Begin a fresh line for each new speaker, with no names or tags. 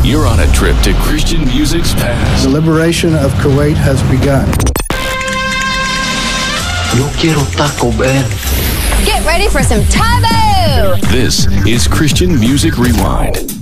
You're on a trip to Christian music's past.
The liberation of Kuwait has begun.
Yo quiero Taco Bell.
Get ready for some Tabo!
This is Christian Music Rewind.